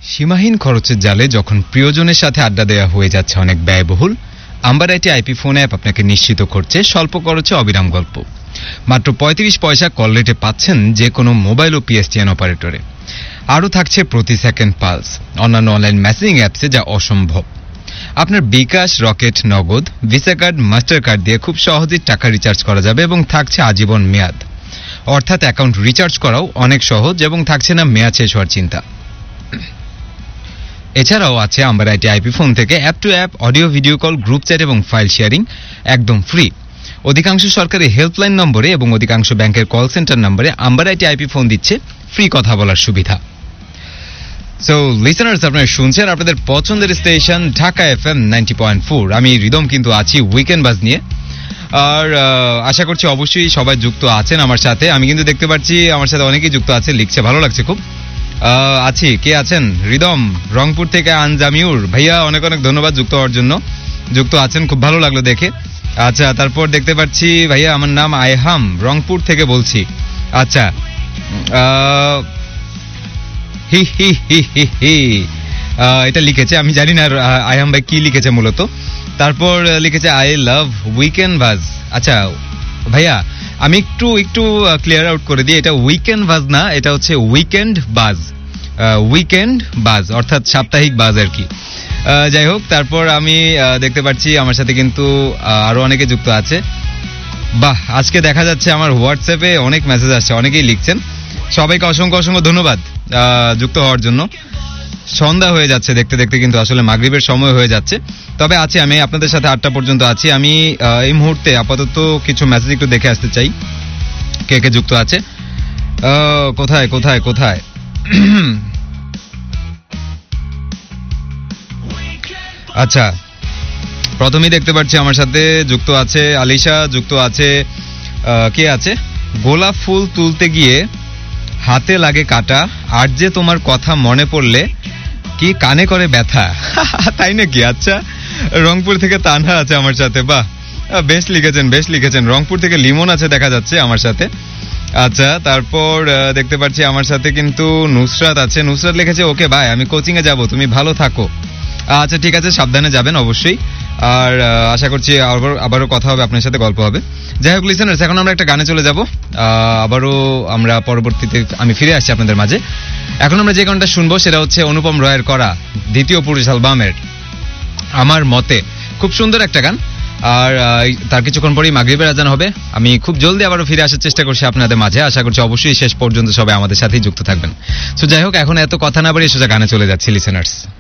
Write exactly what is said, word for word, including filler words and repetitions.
সীমাহীন খরচের জালে যখন প্রিয়জনের সাথে আড্ডা দেওয়া হয়ে যাচ্ছে অনেক ব্যয়বহুল, amber IT IP phone app আপনাকে নিশ্চিত করছে স্বল্প খরচে অবিরাম গল্প। মাত্র পঁয়ত্রিশ পয়সা কল রেটে পাচ্ছেন যে কোনো মোবাইল ও পিএসটিএন অপারেটরে। আরও থাকছে প্রতি সেকেন্ড পালস, অন্যান্য অনলাইন মেসেজিং অ্যাপসে যা অসম্ভব। আপনার বিকাশ, রকেট, নগদ, ভিসা কার্ড, মাস্টার কার্ড দিয়ে খুব সহজেই টাকা রিচার্জ করা যাবে এবং থাকছে আজীবন মেয়াদ। অর্থাৎ অ্যাকাউন্ট রিচার্জ করাও অনেক সহজ এবং থাকছে না মেয়াদ শেষ হওয়ার চিন্তা। এছাড়াও আছে আম্বার আইটি আইপি ফোন থেকে app two app audio video call, group chat এবং ফাইল শেয়ারিং একদম ফ্রি। অধিকাংশ সরকারি হেল্পলাইন নম্বরে এবং অধিকাংশ ব্যাংকের কল সেন্টার নম্বরে আম্বার আইটি আইপি ফোন দিচ্ছে ফ্রি কথা বলার সুবিধা। সো লিসেনার্স, আপনারা শুনছেন আপনাদের পছন্দের station Dhaka FM ninety point four. আমি রিদম কিন্তু আছি উইকেন্ড বাজ নিয়ে, আর আশা করছি অবশ্যই সবাই যুক্ত আছেন আমার সাথে। আমি কিন্তু দেখতে পাচ্ছি আমার সাথে অনেকেই যুক্ত আছে, লিখছে, ভালো লাগছে খুব। আছি, কে আছেন? রিদম রংপুর থেকে আনজামিউর ভাইয়া, অনেক অনেক ধন্যবাদ যুক্ত হওয়ার জন্য। যুক্ত আছেন, খুব ভালো লাগলো দেখে। আচ্ছা, তারপর দেখতে পাচ্ছি ভাইয়া, আমার নাম আইহাম, রংপুর থেকে বলছি। আচ্ছা, হি হি হি হি হি এটা লিখেছে, আমি জানি না আইহাম ভাই কি লিখেছে মূলত। তারপর লিখেছে আই লাভ উইকেন্ড বাজ। আচ্ছা ভাইয়া, আমি একটু একটু ক্লিয়ার আউট করে দিই, এটা উইকেন্ড বাজ না, এটা হচ্ছে উইকেন্ড বাজ। উইকেন্ড বাজ অর্থাৎ সাপ্তাহিক বাজ আর কি। যাই হোক, তারপর আমি দেখতে পাচ্ছি আমার সাথে কিন্তু আরো অনেকে যুক্ত আছে। বাহ, আজকে দেখা যাচ্ছে আমার হোয়াটসঅ্যাপে অনেক মেসেজ আসছে, অনেকেই লিখছেন। সবাইকে অসংখ্য অসংখ্য ধন্যবাদ যুক্ত হওয়ার জন্য। সন্ধ্যা হয়ে যাচ্ছে দেখতে দেখতে, কিন্তু আসলে মাগরিবের সময় হয়ে যাচ্ছে। তবে আছি আমি আপনাদের সাথে আটটা পর্যন্ত আছি। আমি এই মুহূর্তে আপাতত কিছু মেসেজ একটু দেখে আসতে চাই, কে কে যুক্ত আছে। কোথায় কোথায় কোথায় আচ্ছা, প্রথমেই দেখতে পাচ্ছি আমার সাথে যুক্ত আছে আলিশা, যুক্ত আছে কে আছে, গোলাপ ফুল তুলতে গিয়ে হাতে লাগে কাটা, আর যে তোমার কথা মনে পড়লে কি কানে করে ব্যথা। তাই নাকি? আচ্ছা, রংপুর থেকে তানহা আছে আমার সাথে। বাহ, বেশ লিখেছেন, বেশ লিখেছেন। রংপুর থেকে লিমন আছে দেখা যাচ্ছে আমার সাথে। আচ্ছা, তারপর দেখতে পাচ্ছি আমার সাথে কিন্তু নুসরাত আছে। নুসরাত লিখেছে, ওকে ভাই, আমি কোচিং এ যাবো, তুমি ভালো থাকো। আচ্ছা ঠিক আছে, সাবধানে যাবেন অবশ্যই। আর আশা করছি আবার আবারও কথা হবে, আপনার সাথে গল্প হবে। যাই হোক লিসেনার্স, এখন আমরা একটা গানে চলে যাব। আবারও আমরা পরবর্তীতে আমি ফিরে আসছি আপনাদের মাঝে। এখন আমরা যে গানটা শুনবো সেটা হচ্ছে অনুপম রয়ের করা দ্বিতীয় পুরুষ অ্যালবামের আমার মতে। খুব সুন্দর একটা গান। আর তার কিছুক্ষণ পরেই মাগরিবের আজান হবে। আমি খুব জলদি আবারও ফিরে আসার চেষ্টা করছি আপনাদের মাঝে। আশা করছি অবশ্যই শেষ পর্যন্ত সবাই আমাদের সাথেই যুক্ত থাকবেন। সো যাই হোক, এখন এত কথা না বাড়িয়ে সোজা গানে চলে যাচ্ছি লিসেনার্স।